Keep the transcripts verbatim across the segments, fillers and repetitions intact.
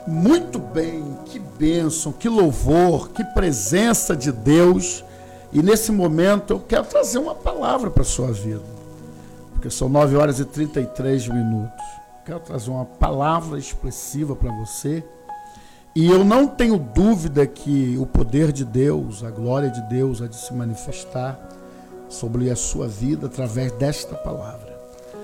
Muito bem, que bênção, que louvor, que presença de Deus. E nesse momento eu quero trazer uma palavra para a sua vida, porque são nove horas e trinta e três minutos. Quero trazer uma palavra expressiva para você. E eu não tenho dúvida que o poder de Deus, a glória de Deus há de se manifestar sobre a sua vida através desta palavra.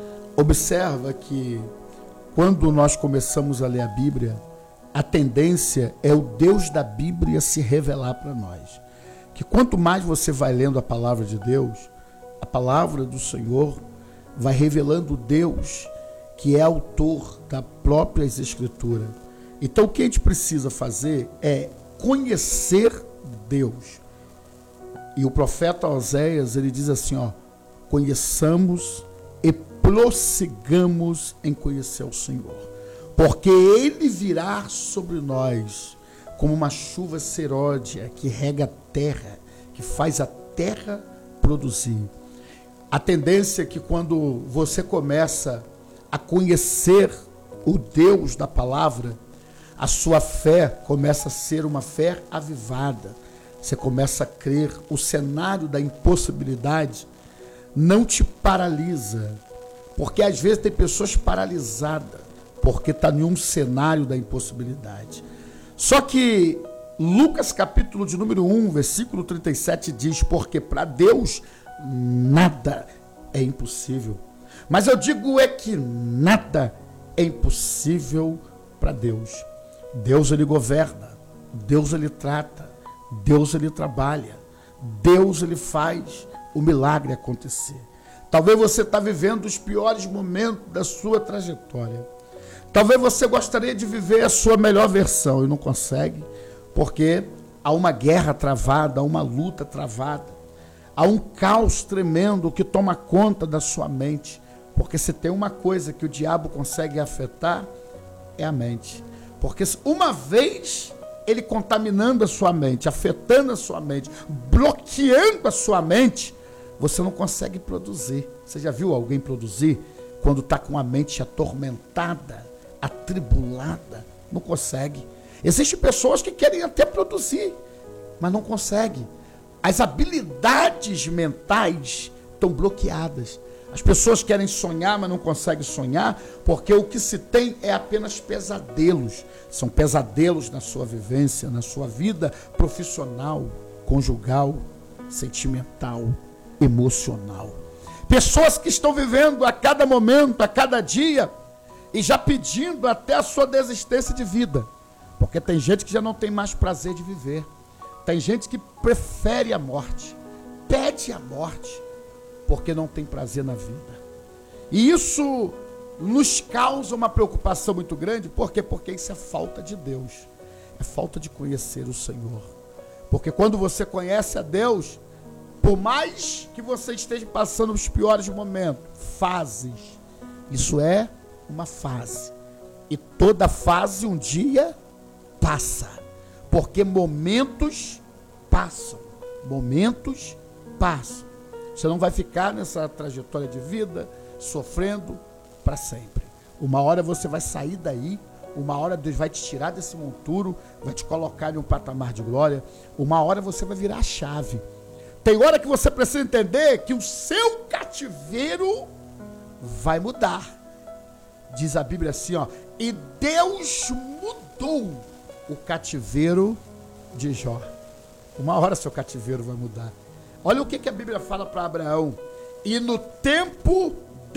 Observa que quando nós começamos a ler a Bíblia, a tendência é o Deus da Bíblia se revelar para nós. Que quanto mais você vai lendo a palavra de Deus, a palavra do Senhor vai revelando o Deus que é autor das próprias Escrituras. Então o que a gente precisa fazer é conhecer Deus. E o profeta Oséias, ele diz assim, ó, conheçamos e prossigamos em conhecer o Senhor, porque Ele virá sobre nós como uma chuva serôdia que rega a terra, que faz a terra produzir. A tendência é que quando você começa a conhecer o Deus da palavra, a sua fé começa a ser uma fé avivada. Você começa a crer, o cenário da impossibilidade não te paralisa, porque às vezes tem pessoas paralisadas, porque está em um cenário da impossibilidade. Só que Lucas capítulo de número um, versículo trinta e sete diz, porque para Deus nada é impossível. Mas eu digo é que nada é impossível para Deus. Deus ele governa, Deus ele trata, Deus ele trabalha, Deus ele faz o milagre acontecer. Talvez você está vivendo os piores momentos da sua trajetória. Talvez você gostaria de viver a sua melhor versão e não consegue, porque há uma guerra travada, há uma luta travada, há um caos tremendo que toma conta da sua mente, porque se tem uma coisa que o diabo consegue afetar, é a mente. Porque uma vez ele contaminando a sua mente, afetando a sua mente, bloqueando a sua mente, você não consegue produzir. Você já viu alguém produzir quando está com a mente atormentada, atribulada? Não consegue. Existem pessoas que querem até produzir, mas não conseguem. As habilidades mentais estão bloqueadas. As pessoas querem sonhar, mas não conseguem sonhar, porque o que se tem é apenas pesadelos. São pesadelos na sua vivência, na sua vida profissional, conjugal, sentimental, emocional. Pessoas que estão vivendo a cada momento, a cada dia, e já pedindo até a sua desistência de vida. Porque tem gente que já não tem mais prazer de viver. Tem gente que prefere a morte, pede a morte, porque não tem prazer na vida. E isso nos causa uma preocupação muito grande. Por quê? Porque isso é falta de Deus. É falta de conhecer o Senhor. Porque quando você conhece a Deus, por mais que você esteja passando os piores momentos, fases, isso é uma fase. E toda fase um dia passa. Porque momentos passam. Momentos passam. Você não vai ficar nessa trajetória de vida sofrendo para sempre. Uma hora você vai sair daí, uma hora Deus vai te tirar desse monturo, vai te colocar em um patamar de glória, uma hora você vai virar a chave. Tem hora que você precisa entender que o seu cativeiro vai mudar. Diz a Bíblia assim, ó, e Deus mudou o cativeiro de Jó. Uma hora seu cativeiro vai mudar. Olha o que, que a Bíblia fala para Abraão. E no tempo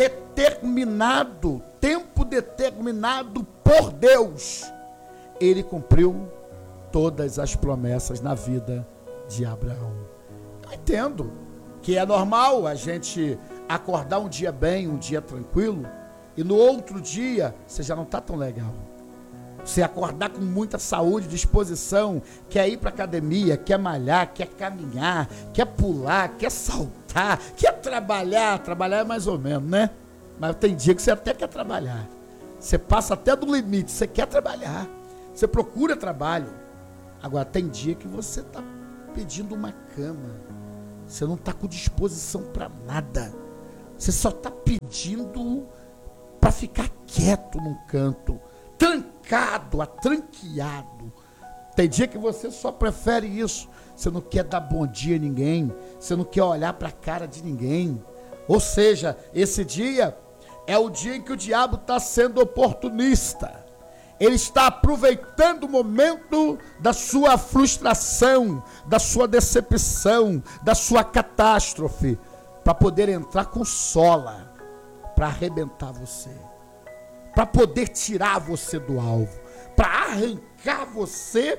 determinado, tempo determinado por Deus, ele cumpriu todas as promessas na vida de Abraão. Eu entendo que é normal a gente acordar um dia bem, um dia tranquilo, e no outro dia você já não está tão legal. Você acordar com muita saúde, disposição, quer ir para academia, quer malhar, quer caminhar, quer pular, quer saltar, quer trabalhar. Trabalhar é mais ou menos, né? Mas tem dia que você até quer trabalhar. Você passa até do limite, você quer trabalhar. Você procura trabalho. Agora, tem dia que você está pedindo uma cama. Você não está com disposição para nada. Você só está pedindo para ficar quieto num canto, trancado trancado, atranqueado. Tem dia que você só prefere isso. Você não quer dar bom dia a ninguém. Você não quer olhar para a cara de ninguém. Ou seja, esse dia é o dia em que o diabo está sendo oportunista. Ele está aproveitando o momento da sua frustração, da sua decepção, da sua catástrofe, para poder entrar com sola, para arrebentar você, para poder tirar você do alvo, para arrancar você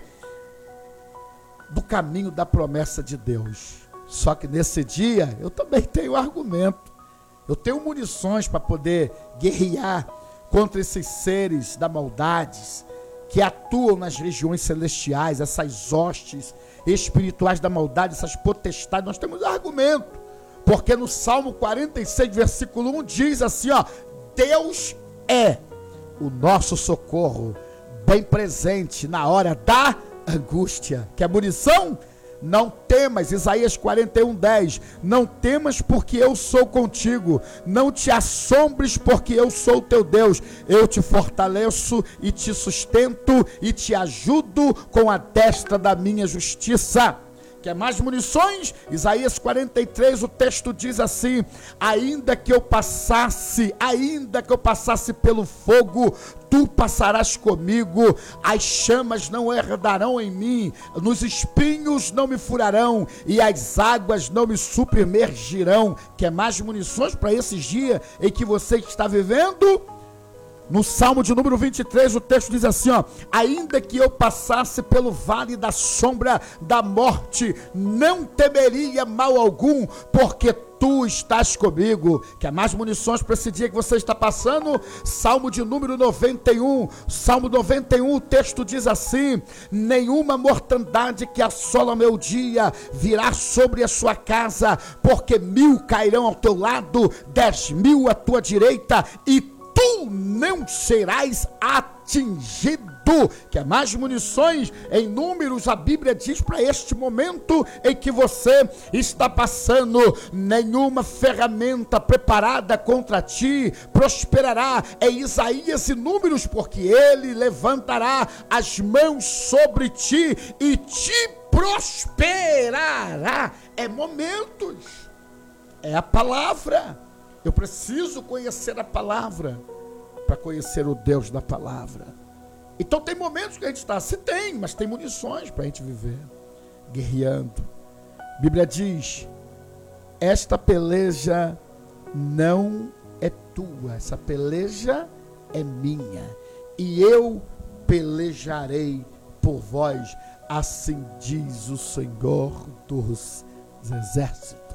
do caminho da promessa de Deus. Só que nesse dia eu também tenho argumento, eu tenho munições para poder guerrear contra esses seres da maldade que atuam nas regiões celestiais, essas hostes espirituais da maldade, essas potestades. Nós temos argumento, porque no Salmo quarenta e seis, versículo um, diz assim, ó: Deus é o nosso socorro, bem presente na hora da angústia. Que é munição? Não temas, Isaías quarenta e um, dez. Não temas, porque eu sou contigo. Não te assombres, porque eu sou teu Deus. Eu te fortaleço e te sustento e te ajudo com a destra da minha justiça. Quer mais munições? Isaías quarenta e três, o texto diz assim: ainda que eu passasse, ainda que eu passasse pelo fogo, tu passarás comigo, as chamas não herdarão em mim, nos espinhos não me furarão, e as águas não me submergirão. Quer mais munições para esses dias em que você está vivendo? No Salmo de número vinte e três, o texto diz assim, ó: ainda que eu passasse pelo vale da sombra da morte, não temeria mal algum, porque tu estás comigo. Quer mais munições para esse dia que você está passando? Salmo de número noventa e um, Salmo noventa e um, o texto diz assim: nenhuma mortandade que assola meu dia virá sobre a sua casa, porque mil cairão ao teu lado, dez mil à tua direita, e tu não serás atingido. Que é mais munições em Números, a Bíblia diz para este momento em que você está passando: nenhuma ferramenta preparada contra ti prosperará. É Isaías e Números, porque ele levantará as mãos sobre ti e te prosperará. É momentos, é a palavra. Eu preciso conhecer a palavra para conhecer o Deus da palavra. Então tem momentos que a gente está, se tem, mas tem munições para a gente viver, guerreando. A Bíblia diz: esta peleja não é tua, essa peleja é minha, e eu pelejarei por vós, assim diz o Senhor dos Exércitos.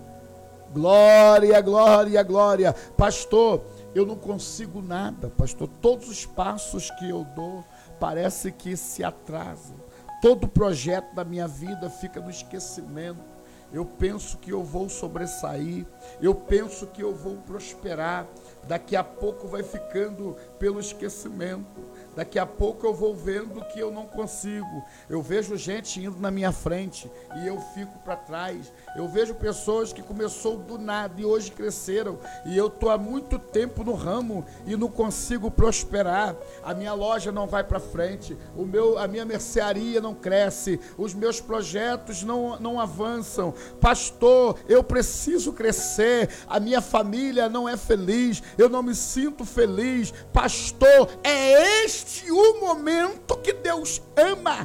Glória, glória, glória. Pastor, eu não consigo nada, pastor. Todos os passos que eu dou parece que se atrasam. Todo projeto da minha vida fica no esquecimento. Eu penso que eu vou sobressair, eu penso que eu vou prosperar. Daqui a pouco vai ficando pelo esquecimento. Daqui a pouco eu vou vendo que eu não consigo. Eu vejo gente indo na minha frente e eu fico para trás. Eu vejo pessoas que começou do nada e hoje cresceram. E eu estou há muito tempo no ramo e não consigo prosperar. A minha loja não vai para frente. O meu, a minha mercearia não cresce. Os meus projetos não, não avançam. Pastor, eu preciso crescer. A minha família não é feliz. Eu não me sinto feliz. Pastor, é este o momento que Deus ama.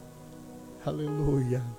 Aleluia.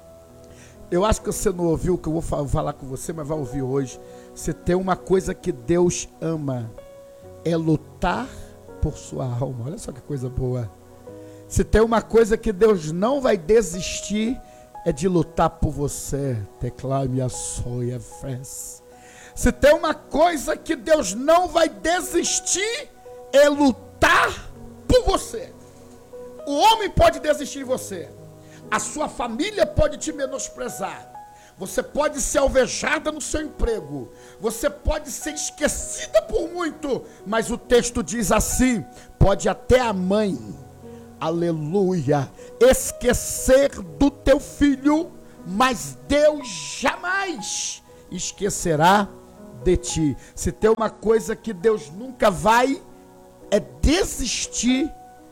Eu acho que você não ouviu o que eu vou falar com você, mas vai ouvir hoje. Se tem uma coisa que Deus ama, é lutar por sua alma. Olha só que coisa boa. Se tem uma coisa que Deus não vai desistir, é de lutar por você. Declame a sua fé. Se tem uma coisa que Deus não vai desistir, é lutar por você. O homem pode desistir de você. A sua família pode te menosprezar. Você pode ser alvejada no seu emprego. Você pode ser esquecida por muito. Mas o texto diz assim: pode até a mãe, aleluia, esquecer do teu filho, mas Deus jamais esquecerá de ti. Se tem uma coisa que Deus nunca vai é desistir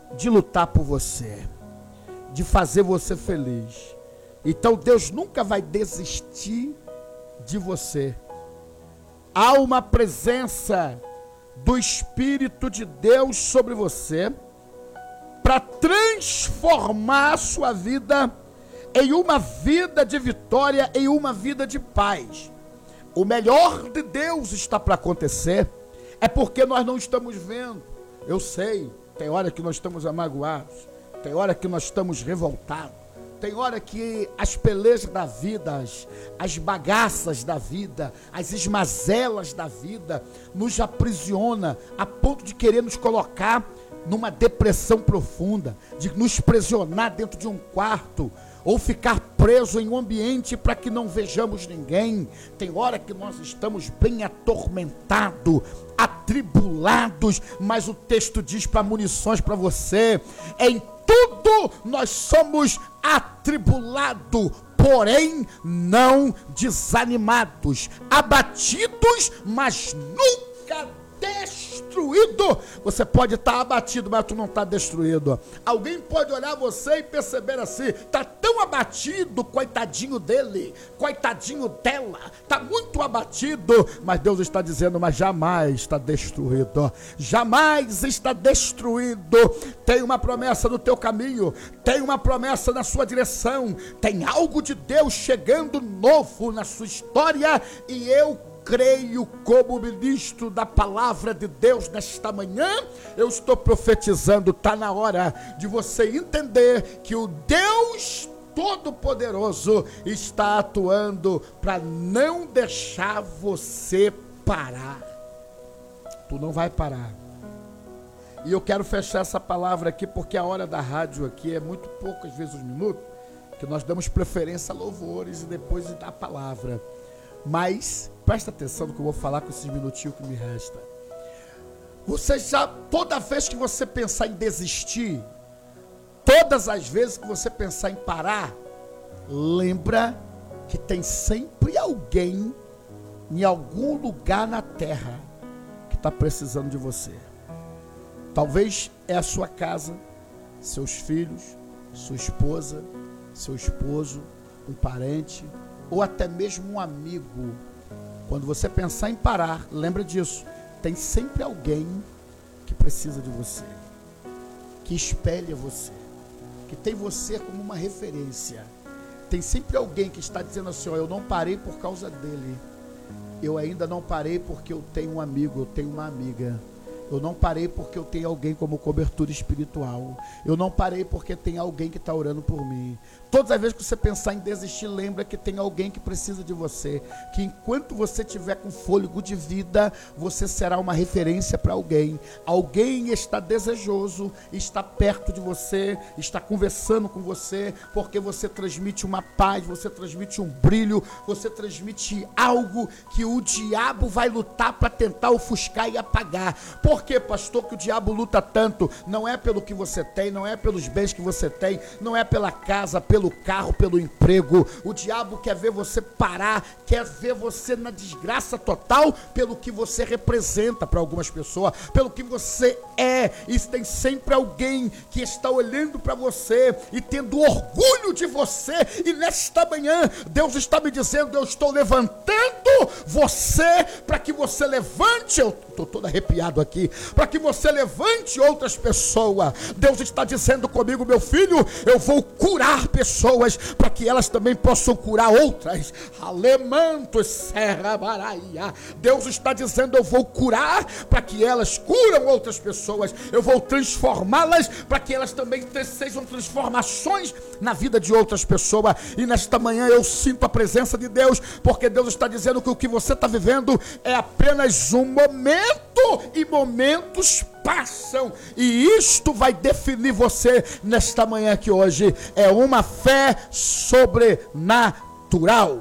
de lutar por você, de fazer você feliz. Então Deus nunca vai desistir de você. Há uma presença do Espírito de Deus sobre você para transformar a sua vida em uma vida de vitória, em uma vida de paz. O melhor de Deus está para acontecer, é porque nós não estamos vendo. Eu sei, tem hora que nós estamos amagoados, tem hora que nós estamos revoltados, tem hora que as pelejas da vida, as, as bagaças da vida, as esmazelas da vida nos aprisiona a ponto de querer nos colocar numa depressão profunda, de nos aprisionar dentro de um quarto, ou ficar preso em um ambiente para que não vejamos ninguém. Tem hora que nós estamos bem atormentados, atribulados, mas o texto diz para munições para você: em tudo nós somos atribulados, porém não desanimados, abatidos, mas nunca destruído. Você pode estar abatido, mas tu não está destruído. Alguém pode olhar você e perceber assim: está tão abatido, coitadinho dele, coitadinho dela, está muito abatido, mas Deus está dizendo: mas jamais está destruído, jamais está destruído. Tem uma promessa no teu caminho, tem uma promessa na sua direção, tem algo de Deus chegando novo na sua história, e eu creio, como ministro da palavra de Deus nesta manhã, eu estou profetizando. Está na hora de você entender que o Deus Todo-Poderoso está atuando para não deixar você parar. Tu não vai parar. E eu quero fechar essa palavra aqui, porque a hora da rádio aqui é muito pouco, às vezes um minuto, que nós damos preferência a louvores e depois a palavra. Mas presta atenção no que eu vou falar com esses minutinhos que me restam. Você já, toda vez que você pensar em desistir, todas as vezes que você pensar em parar, lembra que tem sempre alguém em algum lugar na terra que está precisando de você. Talvez é a sua casa, seus filhos, sua esposa, seu esposo, um parente, ou até mesmo um amigo. Quando você pensar em parar, lembra disso. Tem sempre alguém que precisa de você, que espelha você, que tem você como uma referência. Tem sempre alguém que está dizendo assim: ó, eu não parei por causa dele, eu ainda não parei porque eu tenho um amigo, eu tenho uma amiga. Eu não parei porque eu tenho alguém como cobertura espiritual. Eu não parei porque tem alguém que está orando por mim. Todas as vezes que você pensar em desistir, lembra que tem alguém que precisa de você. Que enquanto você estiver com fôlego de vida, você será uma referência para alguém. Alguém está desejoso, está perto de você, está conversando com você, porque você transmite uma paz, você transmite um brilho, você transmite algo que o diabo vai lutar para tentar ofuscar e apagar. Por que, pastor, que o diabo luta tanto? Não é pelo que você tem, não é pelos bens que você tem, não é pela casa, pelo carro, pelo emprego. O diabo quer ver você parar, quer ver você na desgraça total pelo que você representa para algumas pessoas, pelo que você é. E tem sempre alguém que está olhando para você e tendo orgulho de você. E nesta manhã, Deus está me dizendo: eu estou levantando você para que você levante. Eu estou todo arrepiado aqui. Para que você levante outras pessoas. Deus está dizendo comigo: meu filho, eu vou curar pessoas para que elas também possam curar outras. Alemanto serra baraia. Deus está dizendo: eu vou curar para que elas curam outras pessoas. Eu vou transformá-las para que elas também sejam transformações na vida de outras pessoas. E nesta manhã eu sinto a presença de Deus, porque Deus está dizendo que o que você está vivendo é apenas um momento, e momentos passam, e isto vai definir você nesta manhã que hoje é uma fé sobrenatural.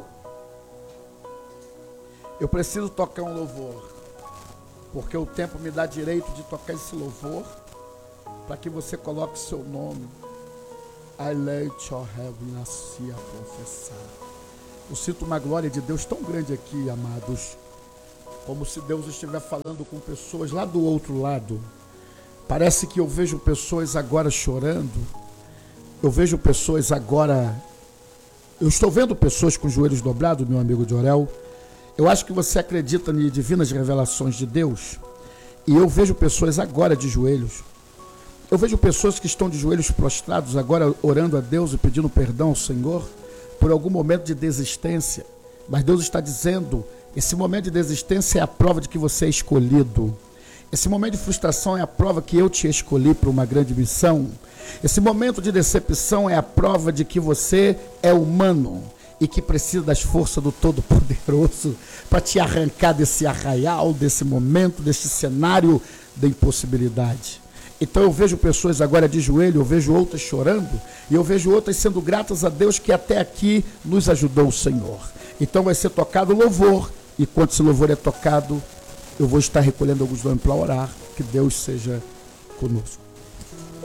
Eu preciso tocar um louvor, porque o tempo me dá direito de tocar esse louvor, para que você coloque seu nome. I let your heaven nascer a professar. Eu sinto uma glória de Deus tão grande aqui, amados, como se Deus estiver falando com pessoas lá do outro lado. Parece que eu vejo pessoas agora chorando. Eu vejo pessoas agora... Eu estou vendo pessoas com os joelhos dobrados, meu amigo Jorel. Eu acho que você acredita em divinas revelações de Deus. E eu vejo pessoas agora de joelhos. Eu vejo pessoas que estão de joelhos prostrados agora, orando a Deus e pedindo perdão ao Senhor por algum momento de desistência. Mas Deus está dizendo, esse momento de desistência é a prova de que você é escolhido. Esse momento de frustração é a prova que eu te escolhi para uma grande missão. Esse momento de decepção é a prova de que você é humano e que precisa das forças do Todo-Poderoso para te arrancar desse arraial, desse momento, desse cenário da impossibilidade. Então eu vejo pessoas agora de joelho, eu vejo outras chorando e eu vejo outras sendo gratas a Deus que até aqui nos ajudou o Senhor. Então vai ser tocado louvor e quando esse louvor é tocado, eu vou estar recolhendo alguns nomes para orar, que Deus seja conosco.